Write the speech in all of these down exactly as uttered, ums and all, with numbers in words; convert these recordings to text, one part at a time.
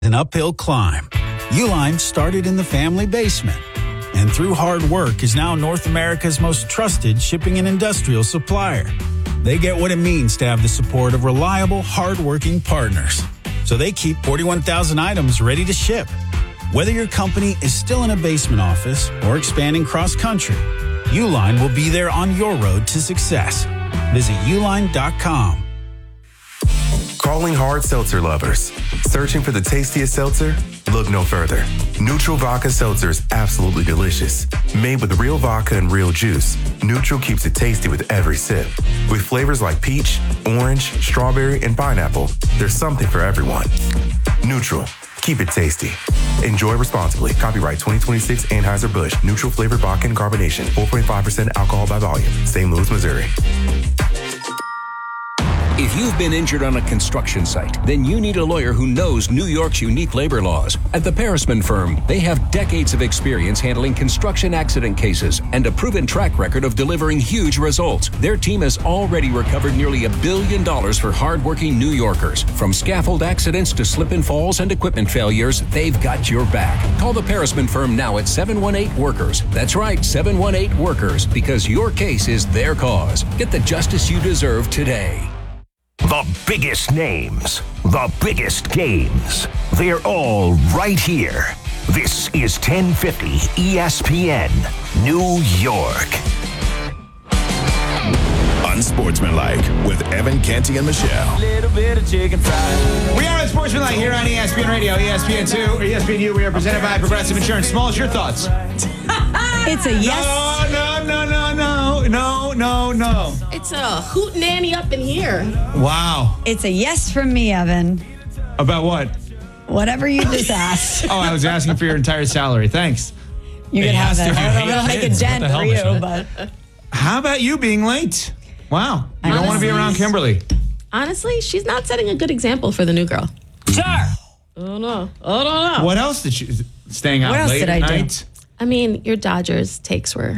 An uphill climb. Uline started in the family basement, and through hard work is now North America's most trusted shipping and industrial supplier. They get what it means to have the support of reliable, hard-working partners. So they keep forty-one thousand items ready to ship. Whether your company is still in a basement office or expanding cross-country, Uline will be there on your road to success. Visit uline dot com. Calling hard seltzer lovers. Searching for the tastiest seltzer? Look no further. Neutral Vodka Seltzer is absolutely delicious. Made with real vodka and real juice, Neutral keeps it tasty with every sip. With flavors like peach, orange, strawberry, and pineapple, there's something for everyone. Neutral. Keep it tasty. Enjoy responsibly. Copyright twenty twenty-six Anheuser-Busch. Neutral flavored vodka and carbonation. four point five percent alcohol by volume. Saint Louis, Missouri. If you've been injured on a construction site, then you need a lawyer who knows New York's unique labor laws. At the Parisman Firm, they have decades of experience handling construction accident cases and a proven track record of delivering huge results. Their team has already recovered nearly a billion dollars for hardworking New Yorkers. From scaffold accidents to slip and falls and equipment failures, they've got your back. Call the Parisman Firm now at seven one eight workers. That's right, seven one eight workers, because your case is their cause. Get the justice you deserve today. The biggest names, the biggest games. They're all right here. This is ten fifty E S P N, New York. Unsportsmanlike with Evan Canty and Michelle. Little bit of chicken fried. We are Unsportsmanlike here on E S P N Radio, E S P N two, or E S P N U. We are presented by Progressive Insurance. Smalls, your thoughts? It's a yes. No, no, no, no, no, no, no. It's a hoot nanny up in here. Wow. It's a yes from me, Evan. About what? Whatever you just asked. Oh, I was asking for your entire salary. Thanks. You can have it. I don't know if it'll make a dent for you, but. How about you being late? Wow. You don't Honestly, want to be around Kimberly. Honestly, she's not setting a good example for the new girl. Sure. I don't know. I don't know. What else did you, staying out What else late did at I do? night? I mean, your Dodgers takes were.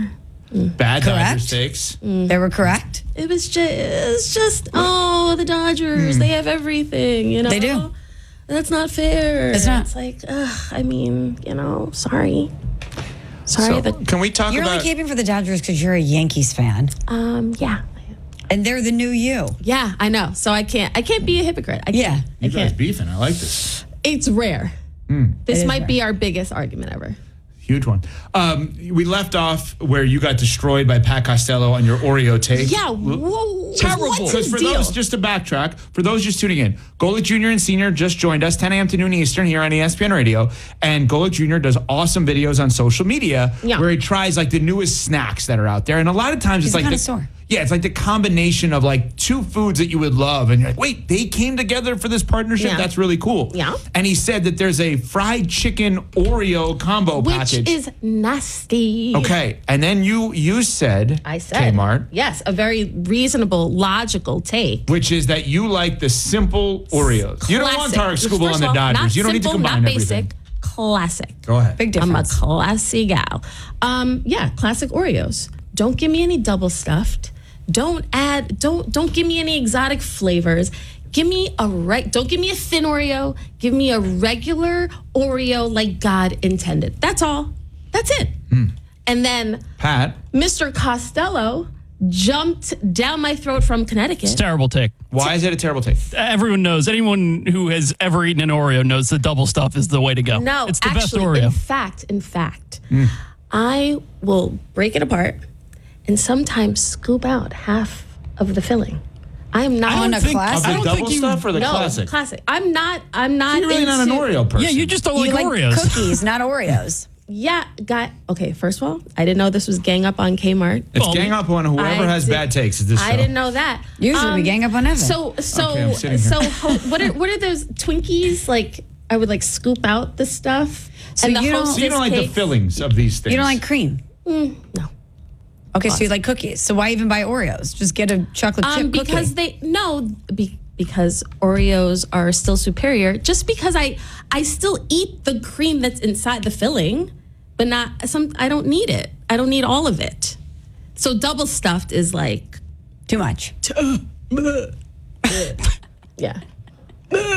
Bad Correct. Dodger steaks. They were correct. It was just, it's just, oh, the Dodgers, they have everything, you know? They do. That's not fair. It's not. It's like, ugh, I mean, you know, sorry. Sorry. So, that, can we talk You're about... only caping for the Dodgers because you're a Yankees fan. um, yeah. And they're the new you. Yeah, I know. So I can't, I can't be a hypocrite. I can't. Yeah. I You guys can't. beefing. I like this. It's rare. Mm. This It is might rare. be our biggest argument ever. Huge one. Um, we left off where you got destroyed by Pat Costello on your Oreo take. Yeah, whoa. Terrible. What's Because his for deal? those, just to backtrack, for those just tuning in, Golick Junior and Senior just joined us, ten a.m. to noon Eastern here on E S P N Radio. And Golick Junior does awesome videos on social media Yeah. where he tries like the newest snacks that are out there. And a lot of times He's it's a like the, connoisseur. yeah, it's like the combination of like two foods that you would love. And you're like, wait, they came together for this partnership? Yeah. That's really cool. Yeah. And he said that there's a fried chicken Oreo combo Which package. is nasty. Okay, and then you you said, I said. Kmart, Yes, a very reasonable, logical take. which is that you like the simple Oreos. You don't want Tarek Classic. Skubal First on the of all, Dodgers. Not You don't simple, need to combine not everything. basic. Classic. Go ahead. Big I'm a difference. classy gal. Um, yeah, classic Oreos. Don't give me any double stuffed. Don't add. Don't don't give me any exotic flavors. Give me a right. Don't give me a thin Oreo. Give me a regular Oreo like God intended. That's all. That's it. Hmm. And then Pat, Mister Costello jumped down my throat from Connecticut. It's a terrible take. why is it a terrible take? Everyone knows. Anyone who has ever eaten an Oreo knows the double stuff is the way to go. No, it's the actually, best Oreo. in fact, in fact, I will break it apart and sometimes scoop out half of the filling. I am not I don't a think- Of the I don't double think you- stuff or the no classic? classic. I'm not. I'm not. You're really not an into- Oreo person. Yeah, you just don't You like, like Oreos. cookies, not Oreos. Yeah, guy. Okay, first of all, I didn't know this was gang up on Kmart. It's Well, gang up on whoever I has did- bad takes at this show. I didn't know that. Usually we gang up on Evan. So so Okay, I'm sitting here. so ho- what are what are those Twinkies like? I would like scoop out the stuff. So and the you don't- Hostess So you don't like the cakes- fillings of these things. You don't like cream? No. Okay, so you like cookies. So why even buy Oreos? Just get a chocolate chip Um, because cookie. they no be, because Oreos are still superior. Just because I I still eat the cream that's inside the filling, but not some. I don't need it. I don't need all of it. So double stuffed is like Too much. yeah.